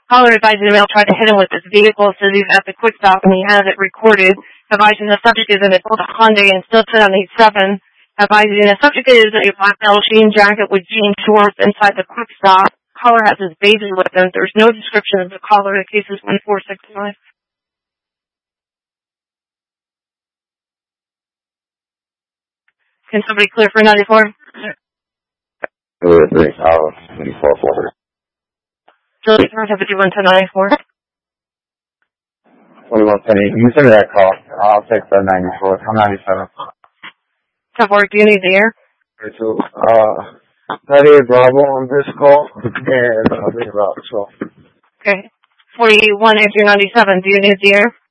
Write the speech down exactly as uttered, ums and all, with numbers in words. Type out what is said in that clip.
Caller advising the male tried to hit him with his vehicle, says he's at the quick stop and he has it recorded. Advising the subject is in a Toyota Hyundai and still sit on eight seven. Advising the subject is a black metal jean jacket with jean shorts inside the quick stop. Caller has his baby with him. There's no description of the caller. The case is one four six five. Can somebody clear for ninety-four? ninety-four forward. Julie, can I have fifty-one ten ninety-four? twenty-one penny. You send me that call. I'll take the ninety-four. I'm ninety-seven. ten four, do you need the air? thirty-two. Uh, thirty-eight Bravo on this call. And I'll be about twelve. Okay. forty-one, eighty ninety-seven, do you need the air?